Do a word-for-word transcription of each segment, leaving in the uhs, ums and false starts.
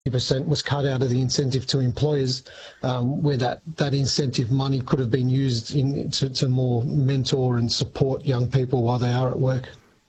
percent was cut out of the incentive to employers, um, where that, that incentive money could have been used in, to, to more mentor and support young people while they are at work.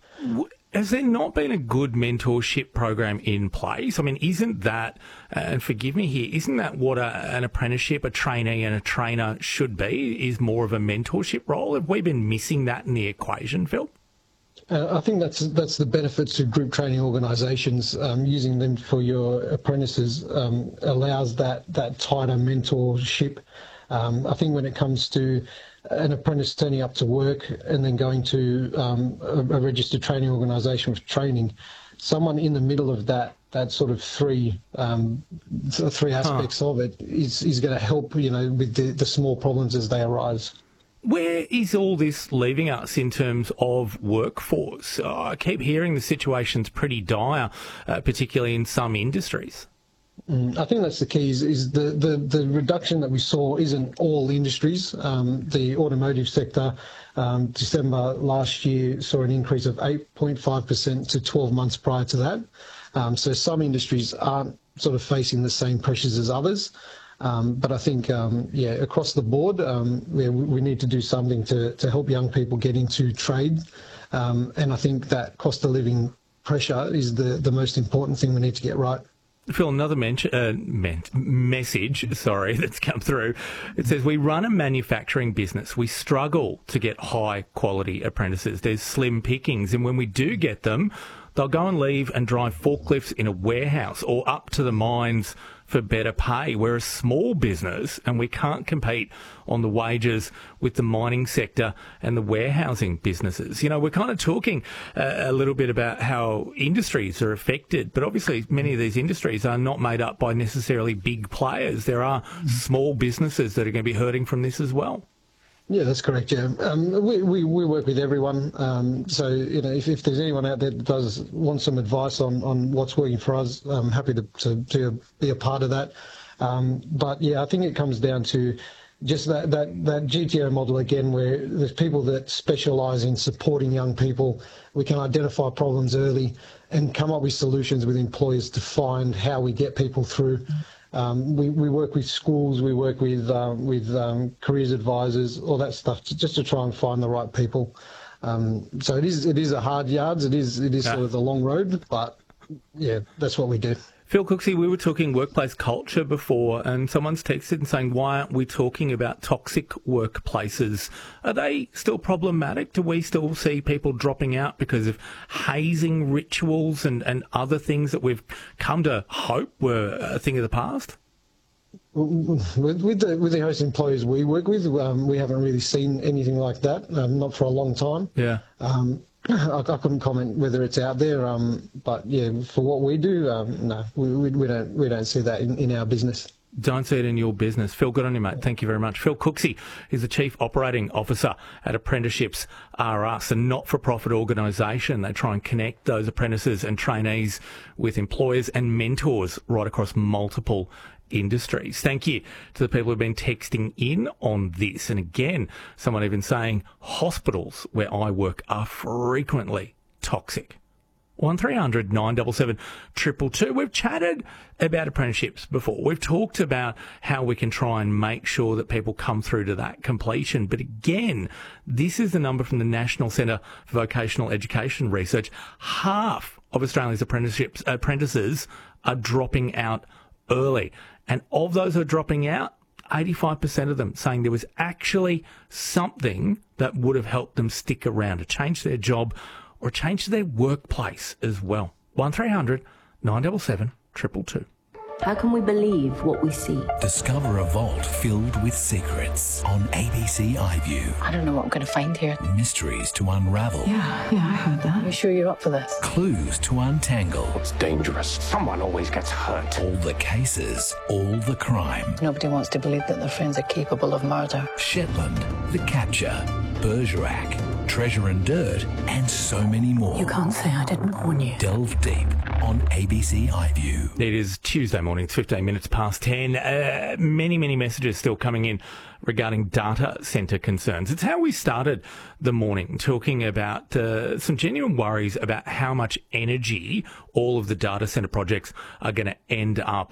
Has there not been a good mentorship program in place? I mean, isn't that, and forgive me here, isn't that what a, an apprenticeship, a trainee and a trainer should be, is more of a mentorship role? Have we been missing that in the equation, Phil? Uh, I think that's that's the benefit to group training organisations. Um, using them for your apprentices um, allows that, that tighter mentorship. Um, I think when it comes to an apprentice turning up to work and then going to um, a, a registered training organisation for training, someone in the middle of that that sort of three um, three aspects huh. of it is is going to help, you know, with the, the small problems as they arise. Where is all this leaving us in terms of workforce? Uh, I keep hearing the situation's pretty dire, uh, particularly in some industries. Mm, I think that's the key, is, is the, the, the reduction that we saw isn't all industries. Um, the automotive sector, um, December last year, saw an increase of eight point five percent to twelve months prior to that. Um, so some industries aren't sort of facing the same pressures as others. Um, but I think, um, yeah, across the board, um, we, we need to do something to, to help young people get into trade. Um, and I think that cost of living pressure is the, the most important thing we need to get right. Phil, another mention, uh, men- message, sorry, that's come through. It says, we run a manufacturing business. We struggle to get high-quality apprentices. There's slim pickings, and when we do get them, they'll go and leave and drive forklifts in a warehouse or up to the mines for better pay. We're a small business and we can't compete on the wages with the mining sector and the warehousing businesses. You know, we're kind of talking uh, a little bit about how industries are affected, but obviously many of these industries are not made up by necessarily big players. There are small businesses that are going to be hurting from this as well. Yeah, that's correct, yeah. Um, we, we, we work with everyone. Um, so, you know, if, if there's anyone out there that does want some advice on, on what's working for us, I'm happy to, to, to be a part of that. Um, but, yeah, I think it comes down to just that, that, that G T O model again, where there's people that specialise in supporting young people. We can identify problems early and come up with solutions with employers to find how we get people through. Um, we, we work with schools, we work with um, with um, careers advisors, all that stuff, to, just to try and find the right people. Um, so it is it is a hard yards, it is it is yeah. sort of the long road, but yeah, that's what we do. Phil Cooksey, we were talking workplace culture before, and someone's texted and saying, why aren't we talking about toxic workplaces? Are they still problematic? Do we still see people dropping out because of hazing rituals and, and other things that we've come to hope were a thing of the past? With, with, the, with the host employers we work with, um, we haven't really seen anything like that, um, not for a long time. Yeah. Um, I, I couldn't comment whether it's out there, um, but yeah, for what we do, um, no, we, we, we don't we don't see that in, in our business. Don't see it in your business. Phil, good on you, mate. Thank you very much. Phil Cooksey is the Chief Operating Officer at Apprenticeships R Us, a not-for-profit organisation. They try and connect those apprentices and trainees with employers and mentors right across multiple industries. Thank you to the people who've been texting in on this. And again, someone even saying hospitals where I work are frequently toxic. one three hundred nine seven seven two two two. We've chatted about apprenticeships before. We've talked about how we can try and make sure that people come through to that completion. But again, this is the number from the National Centre for Vocational Education Research. Half of Australia's apprenticeships, apprentices are dropping out early. And of those who are dropping out, eighty-five percent of them saying there was actually something that would have helped them stick around to change their job or change their workplace as well. one three hundred nine seven seven two two two. How can we believe what we see? Discover a vault filled with secrets on A B C iView. I don't know what I'm going to find here. Mysteries to unravel. Yeah, yeah, I heard that. Are you sure you're up for this? Clues to untangle. It's dangerous. Someone always gets hurt. All the cases, all the crime. Nobody wants to believe that their friends are capable of murder. Shetland, The Capture, Bergerac, Treasure and Dirt, and so many more. You can't say I didn't warn you. Delve deep on A B C iView. It is Tuesday morning, it's fifteen minutes past ten. Uh, many, many messages still coming in regarding data centre concerns. It's how we started the morning, talking about uh, some genuine worries about how much energy all of the data centre projects are going to end up